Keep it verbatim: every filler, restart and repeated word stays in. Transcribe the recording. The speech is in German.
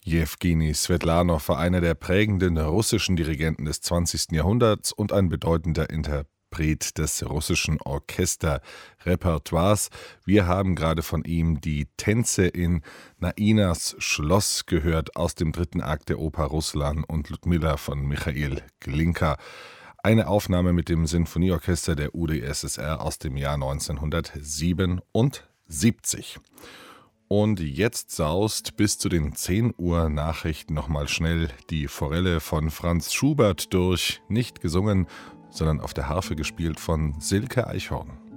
Jewgeni Swetlanow war einer der prägenden russischen Dirigenten des zwanzigsten Jahrhunderts und ein bedeutender Interpret des russischen Orchesterrepertoires. Wir haben gerade von ihm die Tänze in Nainas Schloss gehört aus dem dritten Akt der Oper Ruslan und Ludmilla von Michail Glinka. Eine Aufnahme mit dem Sinfonieorchester der U d S S R aus dem Jahr neunzehnhundertsiebenundsiebzig. Und jetzt saust bis zu den zehn Uhr Nachrichten nochmal schnell die Forelle von Franz Schubert durch. Nicht gesungen, sondern auf der Harfe gespielt von Silke Eichhorn.